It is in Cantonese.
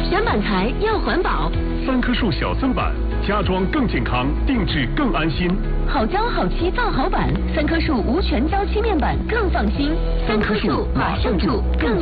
选板材要环保。 3棵树小增板，家装更健康，定制更安心。 好胶好漆造好板，3棵树无全胶漆面板更放心。3棵树马上住更。